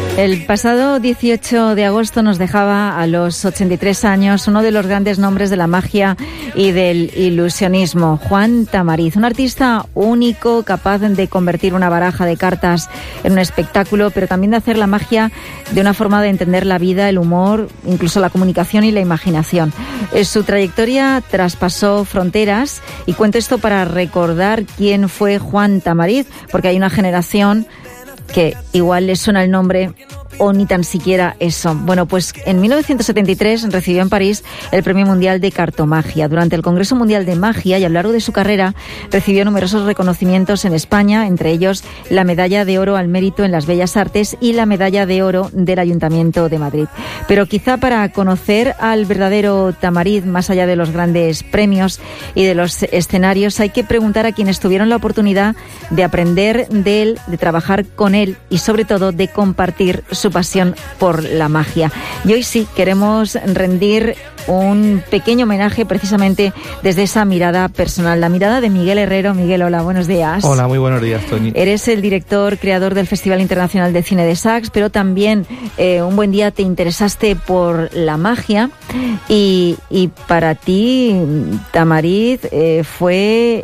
El pasado 18 de agosto nos dejaba a los 83 años uno de los grandes nombres de la magia y del ilusionismo, Juan Tamariz, un artista único, capaz de convertir una baraja de cartas en un espectáculo, pero también de hacer la magia de una forma de entender la vida, el humor, incluso la comunicación y la imaginación. Su trayectoria traspasó fronteras y cuento esto para recordar quién fue Juan Tamariz, porque hay una generación que igual les suena el nombre o ni tan siquiera eso. Bueno, pues en 1973 recibió en París el Premio Mundial de Cartomagia. Durante el Congreso Mundial de Magia y a lo largo de su carrera recibió numerosos reconocimientos en España, entre ellos la Medalla de Oro al Mérito en las Bellas Artes y la Medalla de Oro del Ayuntamiento de Madrid. Pero quizá para conocer al verdadero Tamariz, más allá de los grandes premios y de los escenarios, hay que preguntar a quienes tuvieron la oportunidad de aprender de él, de trabajar con él y sobre todo de compartir su pasión por la magia. Y hoy sí queremos rendir un pequeño homenaje precisamente desde esa mirada personal, la mirada de Miguel Herrero. Miguel, hola, buenos días. Hola, muy buenos días, Toñi. Eres el director, creador del Festival Internacional de Cine de Sants, pero también un buen día te interesaste por la magia y para ti Tamariz fue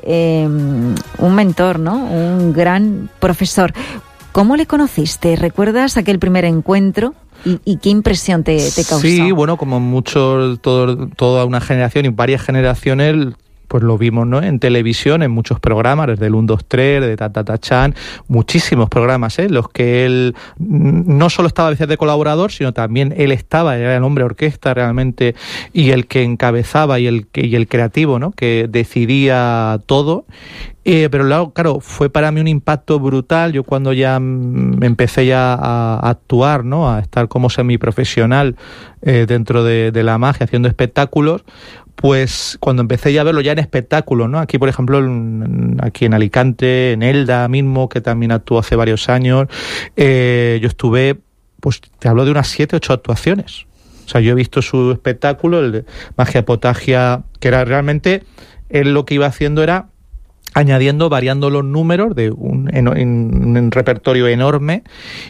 un mentor, ¿no? Un gran profesor. ¿Cómo le conociste? ¿Recuerdas aquel primer encuentro? ¿Y qué impresión te causó? Sí, bueno, como muchos, toda una generación y varias generaciones, pues lo vimos, ¿no? En televisión, en muchos programas, desde el 1, 2, 3, de Chan, muchísimos programas, los que él no solo estaba a veces de colaborador, sino también él era el hombre orquesta realmente, y el que encabezaba y el creativo, ¿no? Que decidía todo. Pero claro, fue para mí un impacto brutal. Yo cuando ya empecé a actuar, ¿no? A estar como semiprofesional dentro de la magia, haciendo espectáculos, pues cuando empecé ya a verlo ya en espectáculos, ¿no? Aquí, por ejemplo, aquí en Alicante, en Elda mismo, que también actuó hace varios años, yo estuve, pues te hablo de unas 7, 8 actuaciones. O sea, yo he visto su espectáculo, el de Magia Potagia, que era realmente, él lo que iba haciendo era añadiendo, variando los números de un repertorio enorme.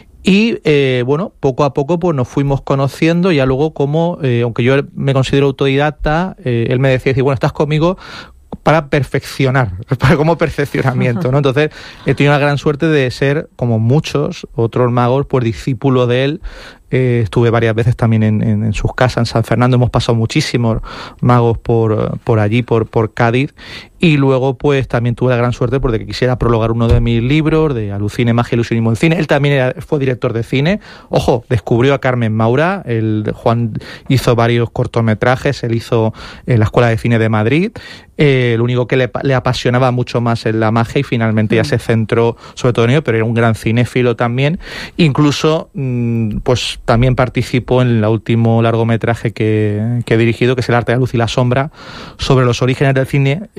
Y bueno, poco a poco pues nos fuimos conociendo, ya luego como, aunque yo me considero autodidacta, él me decía, bueno, estás conmigo para perfeccionar, como perfeccionamiento, ¿no? Entonces he tenido la gran suerte de ser, como muchos otros magos, pues discípulo de él. Estuve varias veces también en sus casas, en San Fernando. Hemos pasado muchísimos magos por allí, por Cádiz. Y luego pues también tuve la gran suerte porque quisiera prologar uno de mis libros, de Alucine, Magia, Ilusionismo en Cine. Él también fue director de cine. Ojo, descubrió a Carmen Maura. Juan hizo varios cortometrajes. Él hizo la Escuela de Cine de Madrid. Lo único que le apasionaba mucho más en la magia y finalmente ya se centró sobre todo en ello, pero era un gran cinéfilo también. Incluso pues también participó en el último largometraje que he dirigido, que es El arte de la luz y la sombra, sobre los orígenes del cine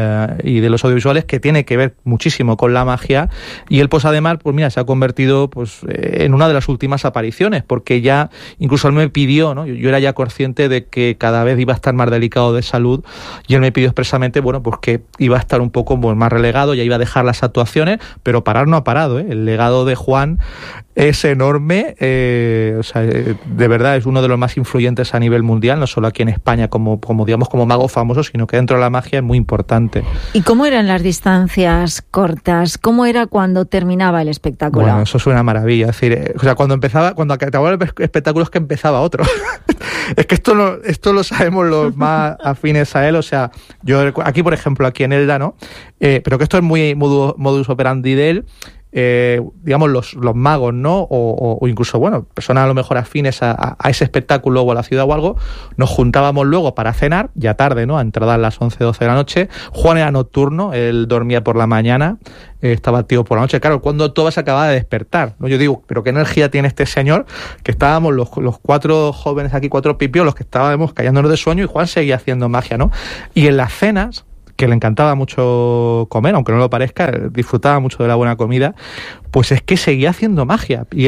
y de los audiovisuales, que tiene que ver muchísimo con la magia. Y él pues además, pues mira, se ha convertido pues en una de las últimas apariciones, porque ya incluso él me pidió, ¿no? Yo era ya consciente de que cada vez iba a estar más delicado de salud, y él me pidió expresamente, bueno, pues que iba a estar un poco pues, más relegado, ya iba a dejar las actuaciones, pero parar no ha parado, ¿eh? El legado de Juan es enorme, o sea, de verdad es uno de los más influyentes a nivel mundial, no solo aquí en España como digamos como mago famoso, sino que dentro de la magia es muy importante. ¿Y cómo eran las distancias cortas? ¿Cómo era cuando terminaba el espectáculo? Bueno, eso es una maravilla, es decir, o sea, cuando acababa el espectáculo es que empezaba otro. Es que esto lo sabemos los más afines a él, o sea, yo aquí, por ejemplo, aquí en Elda, ¿no? Pero que esto es muy modus operandi de él. Digamos los magos, ¿no? O incluso, bueno, personas a lo mejor afines a ese espectáculo o a la ciudad o algo, nos juntábamos luego para cenar, ya tarde, ¿no? A entradas las 11, 12 de la noche. Juan era nocturno, él dormía por la mañana, estaba activo por la noche. Claro, cuando todo se acababa de despertar, ¿no? Yo digo, pero qué energía tiene este señor, que estábamos los 4 jóvenes aquí, 4 pipios, los que estábamos callándonos de sueño, y Juan seguía haciendo magia, ¿no? Y en las cenas, que le encantaba mucho comer, aunque no lo parezca, disfrutaba mucho de la buena comida, pues es que seguía haciendo magia. Y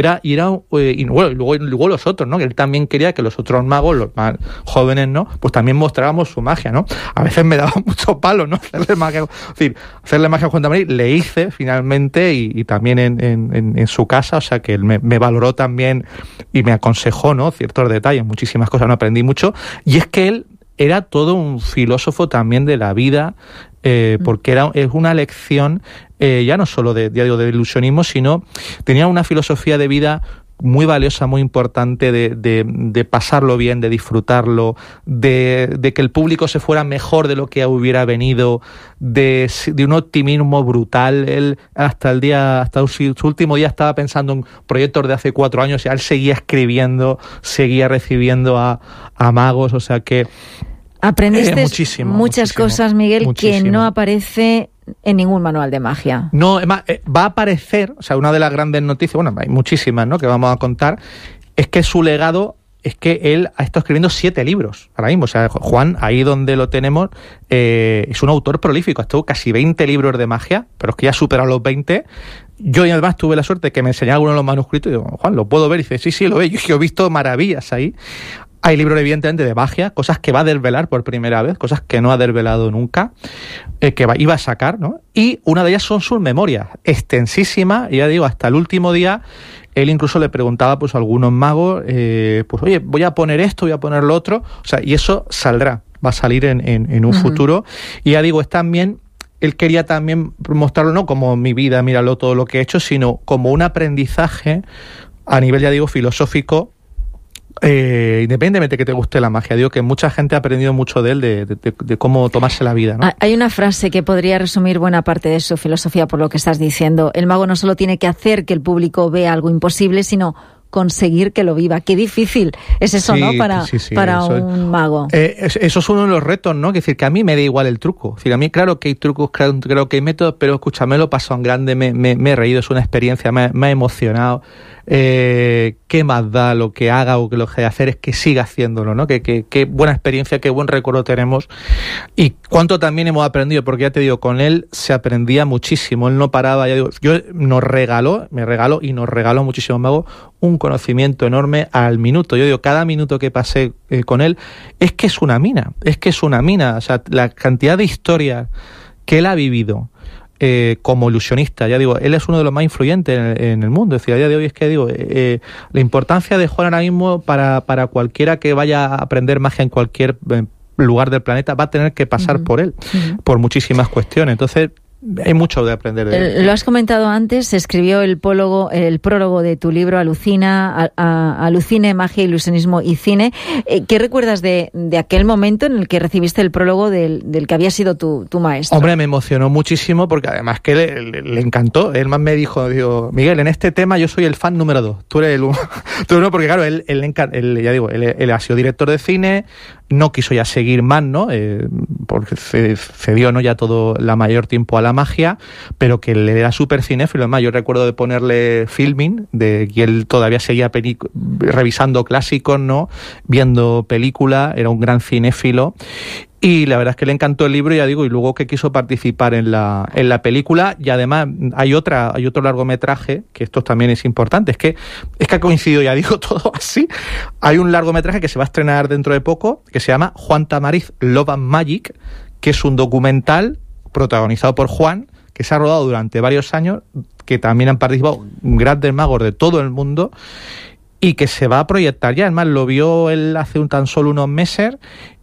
luego los otros, ¿no? Que él también quería que los otros magos, los más jóvenes, ¿no? Pues también mostráramos su magia, ¿no? A veces me daba mucho palo, ¿no? Hacerle magia a Juan Tamarit. Le hice finalmente y también en su casa, o sea que él me valoró también y me aconsejó, ¿no? Ciertos detalles, muchísimas cosas, no aprendí mucho. Y es que él era todo un filósofo también de la vida, porque es una lección ya no solo de ilusionismo, sino tenía una filosofía de vida muy valiosa, muy importante, de pasarlo bien, de disfrutarlo, de que el público se fuera mejor de lo que hubiera venido, de un optimismo brutal. Él hasta su último día estaba pensando en proyectos de hace 4 años y él seguía escribiendo, seguía recibiendo a magos, o sea que aprendiste muchas cosas, Miguel, muchísimo, que no aparece en ningún manual de magia. No, va a aparecer, o sea, una de las grandes noticias, bueno, hay muchísimas, ¿no?, que vamos a contar, es que su legado es que él ha estado escribiendo 7 libros ahora mismo. O sea, Juan, ahí donde lo tenemos, es un autor prolífico. Ha estado casi 20 libros de magia, pero es que ya ha superado los 20. Yo además tuve la suerte de que me enseñara alguno de los manuscritos y digo, Juan, ¿lo puedo ver? Y dice, sí, lo veo. Yo he visto maravillas ahí. Hay libros, evidentemente, de magia, cosas que va a desvelar por primera vez, cosas que no ha desvelado nunca, que iba a sacar, ¿no? Y una de ellas son sus memorias, extensísimas, y ya digo, hasta el último día, él incluso le preguntaba pues a algunos magos, pues oye, voy a poner esto, voy a poner lo otro, o sea, y eso saldrá, va a salir en un futuro, y ya digo, es también, él quería también mostrarlo no como mi vida, míralo todo lo que he hecho, sino como un aprendizaje a nivel, ya digo, filosófico, independientemente que te guste la magia. Digo que mucha gente ha aprendido mucho de él, de cómo tomarse la vida, ¿no? Hay una frase que podría resumir buena parte de su filosofía por lo que estás diciendo. El mago no solo tiene que hacer que el público vea algo imposible, sino conseguir que lo viva. Qué difícil es eso, sí, ¿no? Para un mago. Eso es uno de los retos, ¿no? Es decir, que a mí me da igual el truco. Es decir, a mí, claro que hay trucos, creo que hay métodos, pero escúchame, lo paso en grande, me he reído, es una experiencia, me ha emocionado. Qué más da lo que haga o que lo que de hacer es que siga haciéndolo, ¿no? Qué buena experiencia, qué buen recuerdo tenemos y cuánto también hemos aprendido, porque ya te digo, con él se aprendía muchísimo, él no paraba, ya digo, me regaló muchísimo mago, un conocimiento enorme al minuto. Yo digo, cada minuto que pasé con él es que es una mina, o sea, la cantidad de historias que él ha vivido como ilusionista, ya digo, él es uno de los más influyentes en el mundo. Es decir, a día de hoy es que digo, la importancia de Juan ahora mismo para cualquiera que vaya a aprender magia en cualquier lugar del planeta va a tener que pasar por él, por muchísimas cuestiones. Entonces, hay mucho de aprender de él. Lo has comentado antes, se escribió el prólogo de tu libro Alucina, Alucine, Magia, Ilusionismo y Cine. ¿Qué recuerdas de aquel momento en el que recibiste el prólogo del que había sido tu maestro? Hombre, me emocionó muchísimo porque además que le encantó. Él más me dijo, Miguel, en este tema yo soy el fan número 2. Tú eres el uno. Tú no, porque claro, él ya digo, él ha sido director de cine, no quiso ya seguir más, ¿no? Porque cedió, ¿no?, ya todo la mayor tiempo a la magia, pero que él era súper cinéfilo. Además, yo recuerdo de ponerle filming, y él todavía seguía revisando clásicos, ¿no?, viendo películas, era un gran cinéfilo. Y la verdad es que le encantó el libro, ya digo, y luego que quiso participar en la película. Y además hay otro largometraje, que esto también es importante, es que ha coincidido, ya digo, todo así. Hay un largometraje que se va a estrenar dentro de poco, que se llama Juan Tamarit Love and Magic, que es un documental protagonizado por Juan, que se ha rodado durante varios años, que también han participado grandes magos de todo el mundo, y que se va a proyectar ya. Además, lo vio él hace tan solo unos meses.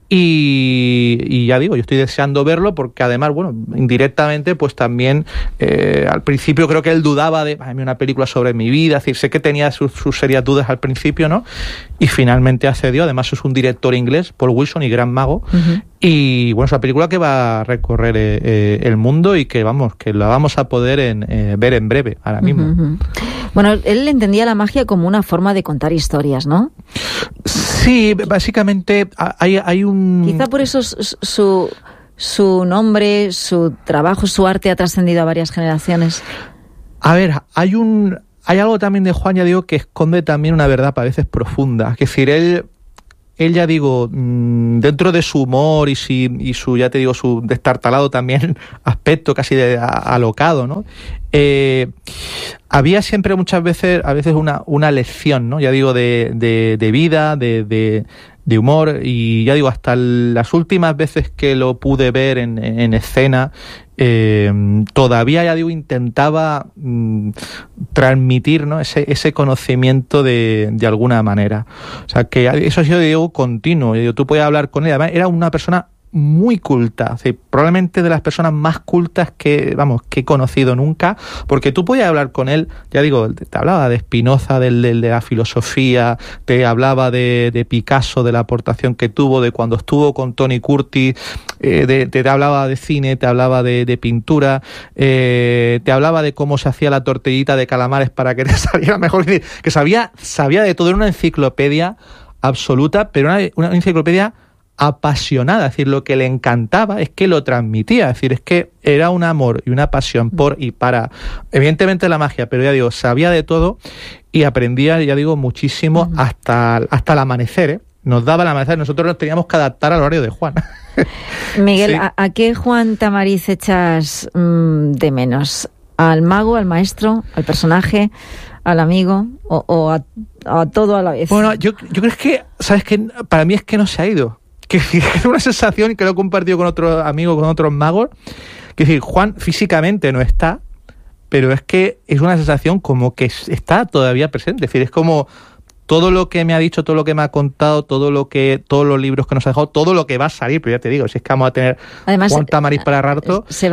Y ya digo, yo estoy deseando verlo porque además, bueno, indirectamente, pues también al principio creo que él dudaba de una película sobre mi vida, es decir, sé que tenía sus serias dudas al principio, ¿no? Y finalmente accedió. Además es un director inglés, Paul Wilson, y gran mago. Y bueno, es una película que va a recorrer el mundo y que la vamos a poder ver en breve, ahora mismo. Bueno, él entendía la magia como una forma de contar historias, ¿no? Sí, básicamente hay un... Quizá por eso su nombre, su trabajo, su arte ha trascendido a varias generaciones. A ver, hay algo también de Juan, ya digo, que esconde también una verdad a veces profunda. Es decir, él él ya digo, dentro de su humor y su, ya te digo, su destartalado también aspecto casi de alocado, ¿no? Había siempre muchas veces, a veces una lección, ¿no? Ya digo, de vida, de humor, y ya digo, hasta las últimas veces que lo pude ver en escena, todavía, ya digo, intentaba transmitir, ¿no? ese conocimiento de alguna manera. O sea, que eso ha sido, digo, continuo. Tú podías hablar con él. Además, era una persona muy culta, o sea, probablemente de las personas más cultas que he conocido nunca, porque tú podías hablar con él, ya digo, te hablaba de Spinoza, de la filosofía, te hablaba de Picasso, de la aportación que tuvo, de cuando estuvo con Tony Curtis, te hablaba de cine, te hablaba de pintura, te hablaba de cómo se hacía la tortillita de calamares para que te saliera mejor, que sabía de todo, era una enciclopedia absoluta, pero una enciclopedia apasionada, es decir, lo que le encantaba es que lo transmitía, es decir, es que era un amor y una pasión por y para, evidentemente, la magia, pero ya digo, sabía de todo y aprendía, ya digo, muchísimo hasta el amanecer, ¿eh? Nos daba el amanecer, nosotros nos teníamos que adaptar al horario de Juan. Miguel, sí. ¿A qué Juan Tamariz echas de menos? ¿Al mago, al maestro, al personaje, al amigo o a todo a la vez? Bueno, yo creo que, ¿sabes qué? Para mí es que no se ha ido. Que es una sensación que lo he compartido con otros amigos, con otros magos, que es decir, Juan físicamente no está, pero es que es una sensación como que está todavía presente, es decir, es como todo lo que me ha dicho, todo lo que me ha contado, todos los libros que nos ha dejado, todo lo que va a salir, pero ya te digo, si es que vamos a tener además, Juan Tamariz para rato. Se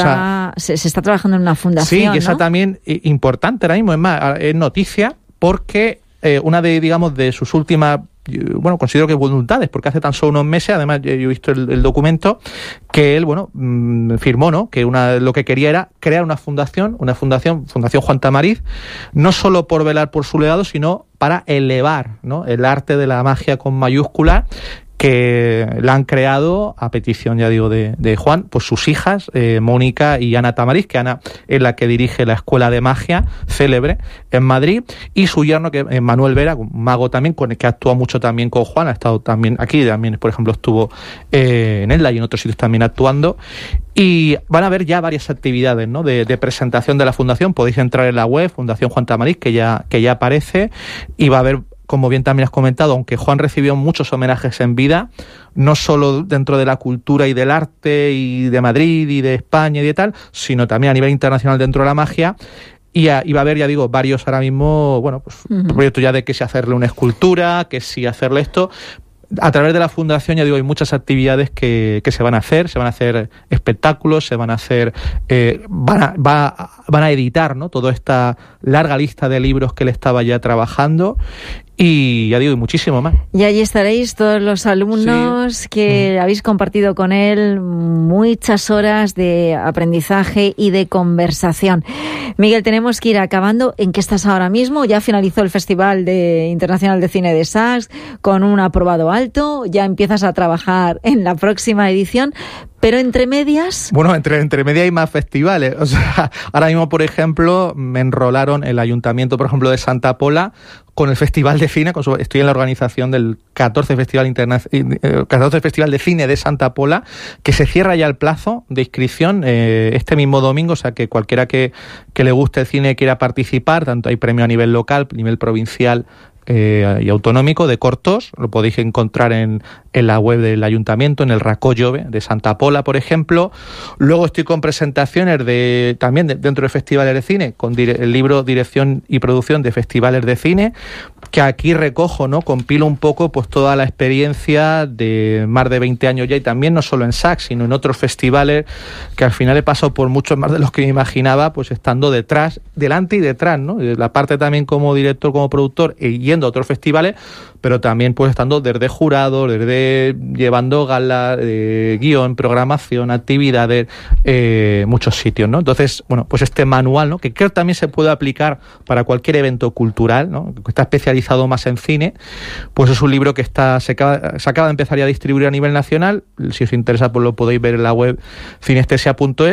está trabajando en una fundación, sí, y esa ¿no? también importante ahora mismo, es más, es noticia, porque una de sus últimas, bueno, considero que voluntades, porque hace tan solo unos meses, además yo he visto el documento, que él, firmó, ¿no? Que lo que quería era crear una fundación Juan Tamariz, no solo por velar por su legado, sino para elevar, ¿no? El arte de la magia con mayúscula, que la han creado a petición, ya digo, de Juan, pues sus hijas, Mónica y Ana Tamariz, que Ana es la que dirige la escuela de magia célebre en Madrid, y su yerno, que es Manuel Vera, un mago también, con el que actúa mucho también con Juan, ha estado también aquí, también, por ejemplo, estuvo en Elda y en otros sitios también actuando, y van a haber ya varias actividades, ¿no? de presentación de la fundación. Podéis entrar en la web, Fundación Juan Tamariz, que ya aparece, y va a haber, como bien también has comentado, aunque Juan recibió muchos homenajes en vida, no solo dentro de la cultura y del arte y de Madrid y de España y de tal, sino también a nivel internacional dentro de la magia. Y va a haber, ya digo, varios ahora mismo, proyectos ya de que si hacerle una escultura, que si hacerle esto. A través de la fundación, ya digo, hay muchas actividades que se van a hacer espectáculos, se van a hacer, van a editar, ¿no? Toda esta larga lista de libros que él estaba ya trabajando, y ya digo, y muchísimo más. Y allí estaréis todos los alumnos que habéis compartido con él muchas horas de aprendizaje y de conversación. Miguel, tenemos que ir acabando. ¿En qué estás ahora mismo? Ya finalizó el Festival Internacional de Cine de Sants con un aprobado alto. Ya empiezas a trabajar en la próxima edición. Pero entre medias... Bueno, entre medias hay más festivales. O sea, ahora mismo, por ejemplo, me enrolaron el Ayuntamiento, por ejemplo, de Santa Pola con el Festival de Cine. Estoy en la organización del 14 Festival de Cine de Santa Pola, que se cierra ya el plazo de inscripción este mismo domingo. O sea, que cualquiera que le guste el cine quiera participar, tanto hay premio a nivel local, nivel provincial y autonómico de cortos, lo podéis encontrar en la web del ayuntamiento, en el Racó Jove de Santa Pola, por ejemplo. Luego estoy con presentaciones también dentro de festivales de cine, con el libro Dirección y Producción de Festivales de Cine, que aquí recojo, ¿no? Compilo un poco pues toda la experiencia de más de 20 años ya, y también no solo en SAC, sino en otros festivales, que al final he pasado por muchos más de los que me imaginaba, pues estando delante y detrás, ¿no? La parte también como director, como productor, yendo a otros festivales, pero también pues estando desde jurado, desde llevando galas, guión, programación, actividades, muchos sitios, ¿no? Entonces, pues este manual, ¿no? Que creo que también se puede aplicar para cualquier evento cultural, ¿no? Que está especializado más en cine, pues es un libro que se acaba de empezar ya a distribuir a nivel nacional. Si os interesa, pues lo podéis ver en la web cinestesia.es.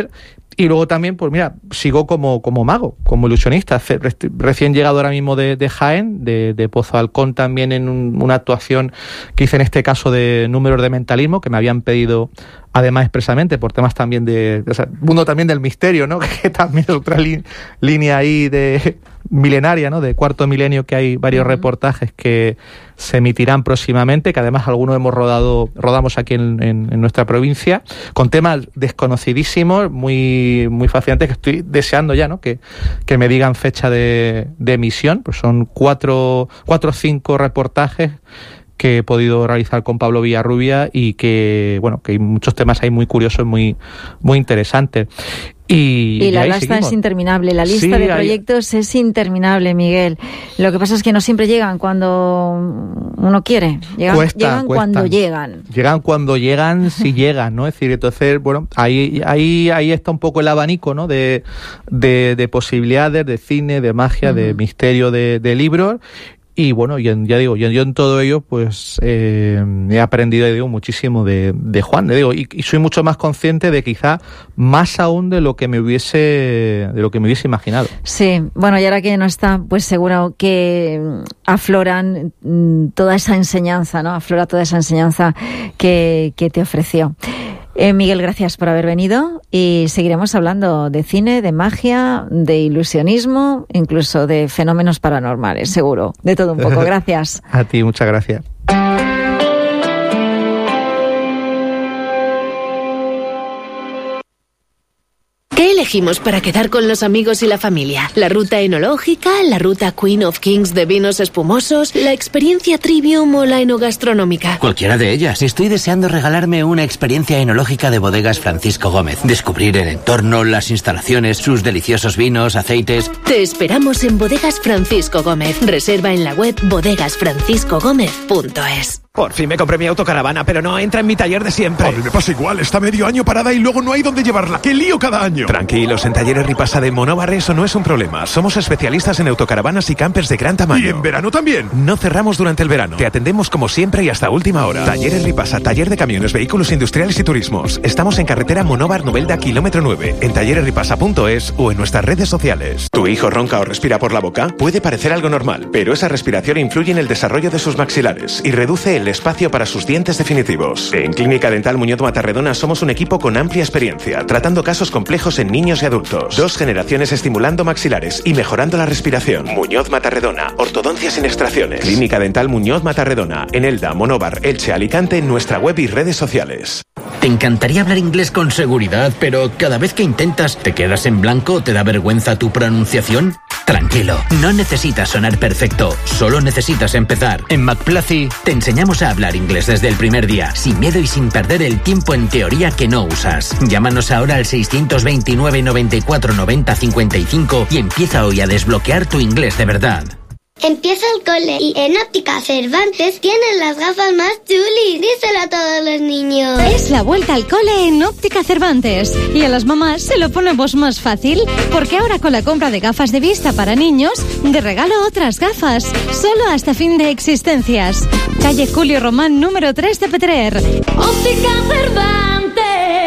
Y luego también, pues mira, sigo como mago, como ilusionista. Recién llegado ahora mismo de Jaén, de Pozo Halcón, también en una actuación que hice en este caso de Números de Mentalismo, que me habían pedido además expresamente por temas también mundo también del misterio, ¿no? Que también es otra línea ahí de milenaria, ¿no? De cuarto milenio, que hay varios reportajes que se emitirán próximamente, que además algunos rodamos aquí en nuestra provincia, con temas desconocidísimos, muy fascinantes, que estoy deseando ya, ¿no? Que me digan fecha de emisión. Pues son 4 o 5 reportajes que he podido realizar con Pablo Villarrubia y que hay muchos temas ahí muy curiosos, muy interesantes. Y la lista es interminable, la lista de proyectos es interminable, Miguel. Lo que pasa es que no siempre llegan cuando uno quiere. Llegan cuando llegan. Llegan cuando llegan, si llegan, ¿no? Es decir, entonces, ahí está un poco el abanico, ¿no? De posibilidades, de cine, de magia, de misterio, de libros. Y bueno, yo en todo ello pues he aprendido, muchísimo de Juan, y soy mucho más consciente de quizá más aún de lo que me hubiese imaginado. Sí, bueno, y ahora que no está, pues seguro que afloran toda esa enseñanza, ¿no? Aflora toda esa enseñanza que te ofreció. Miguel, gracias por haber venido y seguiremos hablando de cine, de magia, de ilusionismo, incluso de fenómenos paranormales, seguro, de todo un poco. Gracias. A ti, muchas gracias. ¿Qué elegimos para quedar con los amigos y la familia? ¿La ruta enológica, la ruta Queen of Kings de vinos espumosos, la experiencia Trivium o la enogastronómica? Cualquiera de ellas. Estoy deseando regalarme una experiencia enológica de Bodegas Francisco Gómez. Descubrir el entorno, las instalaciones, sus deliciosos vinos, aceites. Te esperamos en Bodegas Francisco Gómez. Reserva en la web bodegasfranciscogomez.es. Por fin me compré mi autocaravana, pero no entra en mi taller de siempre. A mí me pasa igual, está medio año parada y luego no hay dónde llevarla. ¡Qué lío cada año! Tranquilos, en Talleres Ripasa de Monóvar eso no es un problema. Somos especialistas en autocaravanas y campers de gran tamaño. ¿Y en verano también? No cerramos durante el verano. Te atendemos como siempre y hasta última hora. Talleres Ripasa, taller de camiones, vehículos industriales y turismos. Estamos en carretera Monóvar Novelda, kilómetro 9, en talleresripasa.es o en nuestras redes sociales. ¿Tu hijo ronca o respira por la boca? Puede parecer algo normal, pero esa respiración influye en el desarrollo de sus maxilares y reduce el espacio para sus dientes definitivos. En Clínica Dental Muñoz Matarredona somos un equipo con amplia experiencia, tratando casos complejos en niños y adultos. 2 generaciones estimulando maxilares y mejorando la respiración. Muñoz Matarredona, ortodoncia sin extracciones. Clínica Dental Muñoz Matarredona, en Elda, Monóvar, Elche, Alicante, en nuestra web y redes sociales. Te encantaría hablar inglés con seguridad, pero cada vez que intentas, ¿te quedas en blanco o te da vergüenza tu pronunciación? Tranquilo, no necesitas sonar perfecto, solo necesitas empezar. En McPlathy te enseñamos a hablar inglés desde el primer día, sin miedo y sin perder el tiempo en teoría que no usas. Llámanos ahora al 629 94 90 55 y empieza hoy a desbloquear tu inglés de verdad. Empieza el cole y en Óptica Cervantes tienen las gafas más chulis. Díselo a todos los niños. Es la vuelta al cole en Óptica Cervantes. Y a las mamás se lo ponemos más fácil, porque ahora con la compra de gafas de vista para niños, de regalo otras gafas. Solo hasta fin de existencias. Calle Julio Román, número 3 de Petrer. Óptica Cervantes.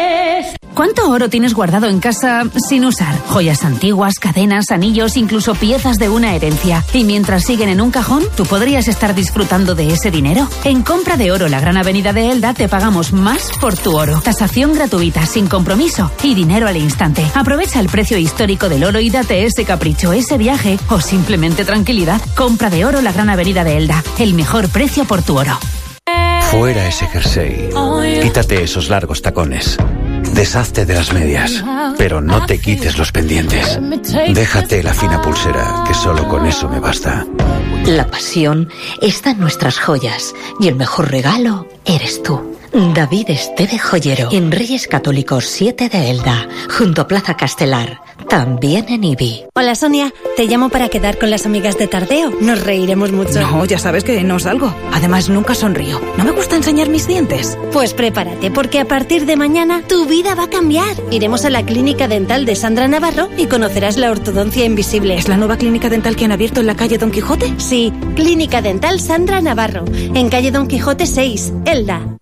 ¿Cuánto oro tienes guardado en casa sin usar? Joyas antiguas, cadenas, anillos, incluso piezas de una herencia. Y mientras siguen en un cajón, tú podrías estar disfrutando de ese dinero. En Compra de Oro, la Gran Avenida de Elda, te pagamos más por tu oro. Tasación gratuita, sin compromiso y dinero al instante. Aprovecha el precio histórico del oro y date ese capricho, ese viaje o simplemente tranquilidad. Compra de Oro, la Gran Avenida de Elda. El mejor precio por tu oro. Fuera ese jersey. Quítate esos largos tacones. Deshazte de las medias, pero no te quites los pendientes. Déjate la fina pulsera, que solo con eso me basta. La pasión está en nuestras joyas y el mejor regalo eres tú. David Esteve Joyero, en Reyes Católicos 7 de Elda, junto a Plaza Castelar, también en Ibi. Hola Sonia, te llamo para quedar con las amigas de Tardeo. Nos reiremos mucho. No, ya sabes que no salgo. Además, nunca sonrío. No me gusta enseñar mis dientes. Pues prepárate, porque a partir de mañana tu vida va a cambiar. Iremos a la clínica dental de Sandra Navarro y conocerás la ortodoncia invisible. ¿Es la nueva clínica dental que han abierto en la calle Don Quijote? Sí, Clínica Dental Sandra Navarro, en calle Don Quijote 6, Elda.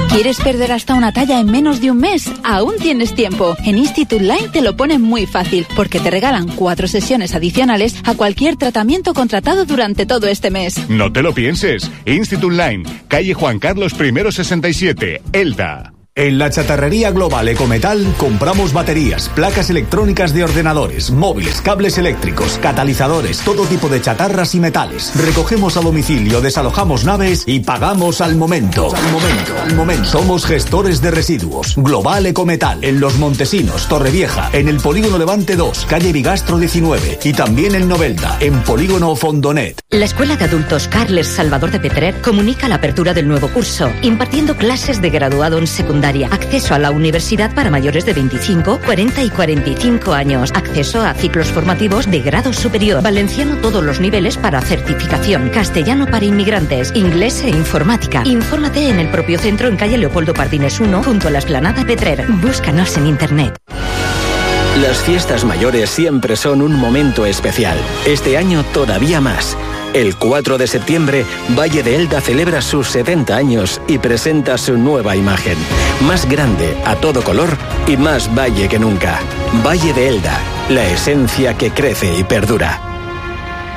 ¿Quieres perder hasta una talla en menos de un mes? Aún tienes tiempo. En Institute Line te lo ponen muy fácil, porque te regalan 4 sesiones adicionales a cualquier tratamiento contratado durante todo este mes. No te lo pienses. Institute Line, calle Juan Carlos I 67, Elda. En la Chatarrería Global Ecometal compramos baterías, placas electrónicas de ordenadores, móviles, cables eléctricos, catalizadores, todo tipo de chatarras y metales. Recogemos a domicilio, desalojamos naves y pagamos al momento. Al momento. Somos gestores de residuos. Global Ecometal, en Los Montesinos, Torrevieja, en el Polígono Levante 2, calle Bigastro 19 y también en Novelda, en Polígono Fondonet. La Escuela de Adultos Carles Salvador de Petrer comunica la apertura del nuevo curso, impartiendo clases de graduado en secundaria, acceso a la universidad para mayores de 25, 40 y 45 años, acceso a ciclos formativos de grado superior, valenciano todos los niveles para certificación, castellano para inmigrantes, inglés e informática. Infórmate en el propio centro en calle Leopoldo Pardines 1, junto a la Explanada Petrer. Búscanos en internet. Las fiestas mayores siempre son un momento especial. Este año todavía más. El 4 de septiembre, Valle de Elda celebra sus 70 años y presenta su nueva imagen. Más grande, a todo color y más valle que nunca. Valle de Elda, la esencia que crece y perdura.